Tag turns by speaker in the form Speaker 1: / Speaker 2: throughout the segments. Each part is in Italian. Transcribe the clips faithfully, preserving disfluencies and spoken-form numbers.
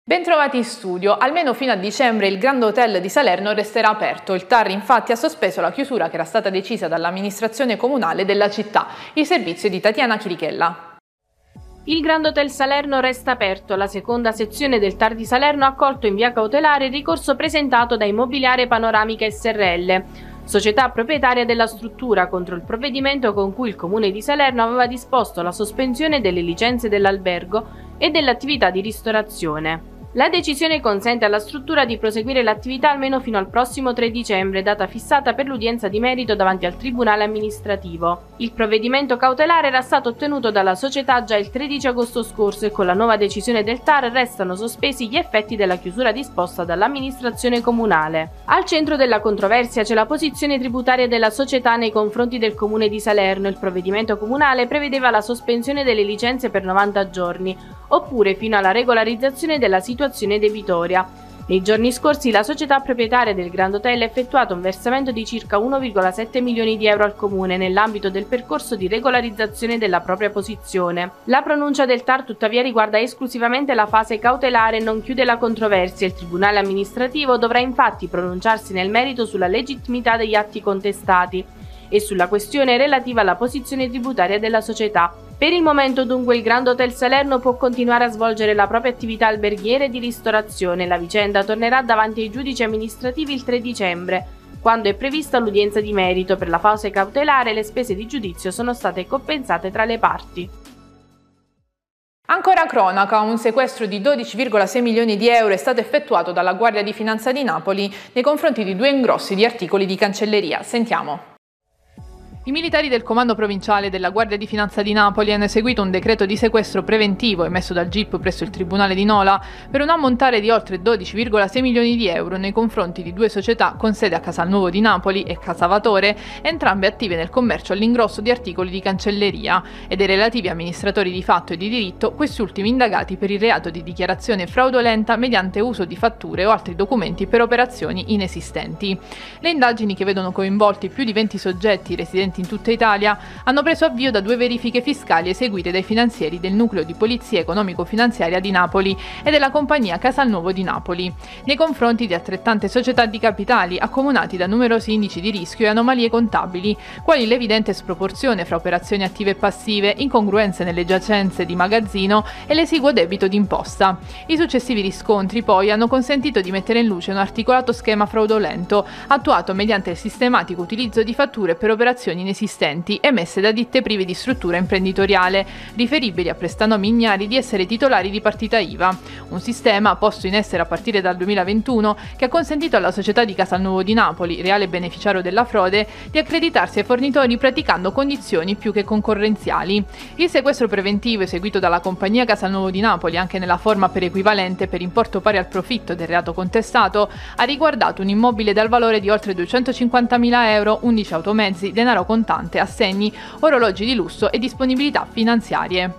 Speaker 1: Bentrovati in studio. Almeno fino a dicembre il Grand Hotel di Salerno resterà aperto. Il T A R infatti ha sospeso la chiusura che era stata decisa dall'amministrazione comunale della città. Il servizio di Tatiana Chirichella.
Speaker 2: Il Grand Hotel Salerno resta aperto. La seconda sezione del T A R di Salerno ha accolto in via cautelare il ricorso presentato da Immobiliare Panoramica S R L, società proprietaria della struttura, contro il provvedimento con cui il Comune di Salerno aveva disposto la sospensione delle licenze dell'albergo e dell'attività di ristorazione. La decisione consente alla struttura di proseguire l'attività almeno fino al prossimo tre dicembre, data fissata per l'udienza di merito davanti al Tribunale amministrativo. Il provvedimento cautelare era stato ottenuto dalla società già il tredici agosto scorso e con la nuova decisione del T A R restano sospesi gli effetti della chiusura disposta dall'amministrazione comunale. Al centro della controversia c'è la posizione tributaria della società nei confronti del Comune di Salerno. Il provvedimento comunale prevedeva la sospensione delle licenze per novanta giorni, oppure fino alla regolarizzazione della situazione debitoria. Nei giorni scorsi la società proprietaria del Grand Hotel ha effettuato un versamento di circa uno virgola sette milioni di euro al Comune nell'ambito del percorso di regolarizzazione della propria posizione. La pronuncia del T A R tuttavia riguarda esclusivamente la fase cautelare e non chiude la controversia. Il Tribunale amministrativo dovrà infatti pronunciarsi nel merito sulla legittimità degli atti contestati e sulla questione relativa alla posizione tributaria della società. Per il momento dunque il Grand Hotel Salerno può continuare a svolgere la propria attività alberghiera e di ristorazione. La vicenda tornerà davanti ai giudici amministrativi il tre dicembre, quando è prevista l'udienza di merito. Per la fase cautelare le spese di giudizio sono state compensate tra le parti.
Speaker 1: Ancora cronaca, un sequestro di dodici virgola sei milioni di euro è stato effettuato dalla Guardia di Finanza di Napoli nei confronti di due ingrossi di articoli di cancelleria. Sentiamo. I militari del Comando Provinciale della Guardia di Finanza di Napoli hanno eseguito un decreto di sequestro preventivo emesso dal G I P presso il Tribunale di Nola per un ammontare di oltre dodici virgola sei milioni di euro nei confronti di due società con sede a Casalnuovo di Napoli e Casavatore, entrambe attive nel commercio all'ingrosso di articoli di cancelleria, e dei relativi amministratori di fatto e di diritto, questi ultimi indagati per il reato di dichiarazione fraudolenta mediante uso di fatture o altri documenti per operazioni inesistenti. Le indagini, che vedono coinvolti più di venti soggetti residenti in tutta Italia, hanno preso avvio da due verifiche fiscali eseguite dai finanzieri del Nucleo di Polizia Economico-Finanziaria di Napoli e della compagnia Casalnuovo di Napoli, nei confronti di altrettante società di capitali accomunati da numerosi indici di rischio e anomalie contabili, quali l'evidente sproporzione fra operazioni attive e passive, incongruenze nelle giacenze di magazzino e l'esiguo debito d'imposta. I successivi riscontri poi hanno consentito di mettere in luce un articolato schema fraudolento attuato mediante il sistematico utilizzo di fatture per operazioni inesistenti emesse da ditte prive di struttura imprenditoriale, riferibili a prestanomi ignari di essere titolari di partita I V A. Un sistema posto in essere a partire dal duemilaventuno che ha consentito alla società di Casalnuovo di Napoli, reale beneficiario della frode, di accreditarsi ai fornitori praticando condizioni più che concorrenziali. Il sequestro preventivo eseguito dalla compagnia Casalnuovo di Napoli, anche nella forma per equivalente per importo pari al profitto del reato contestato, ha riguardato un immobile dal valore di oltre duecentocinquantamila euro, undici automezzi, denaro contante, assegni, orologi di lusso e disponibilità finanziarie.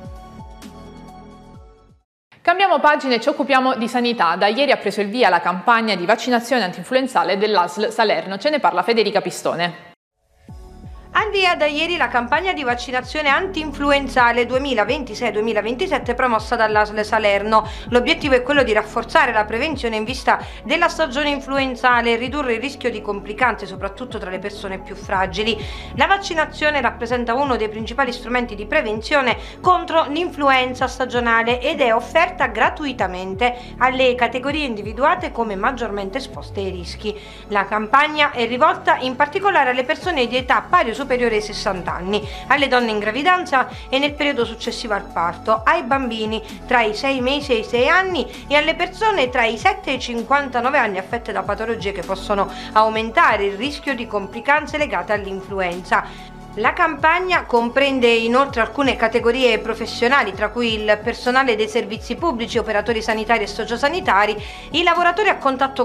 Speaker 1: Cambiamo pagina e ci occupiamo di sanità. Da ieri ha preso il via la campagna di vaccinazione antinfluenzale dell'A S L Salerno. Ce ne parla Federica Pistone.
Speaker 3: Al via da ieri la campagna di vaccinazione anti-influenzale duemilaventisei duemilaventisette promossa dall'A S L Salerno. L'obiettivo è quello di rafforzare la prevenzione in vista della stagione influenzale e ridurre il rischio di complicanze, soprattutto tra le persone più fragili. La vaccinazione rappresenta uno dei principali strumenti di prevenzione contro l'influenza stagionale ed è offerta gratuitamente alle categorie individuate come maggiormente esposte ai rischi. La campagna è rivolta in particolare alle persone di età pari o superiore ai sessanta anni, alle donne in gravidanza e nel periodo successivo al parto, ai bambini tra i sei mesi e i sei anni e alle persone tra i sette e i cinquantanove anni affette da patologie che possono aumentare il rischio di complicanze legate all'influenza. La campagna comprende inoltre alcune categorie professionali, tra cui il personale dei servizi pubblici, operatori sanitari e sociosanitari, i lavoratori a contatto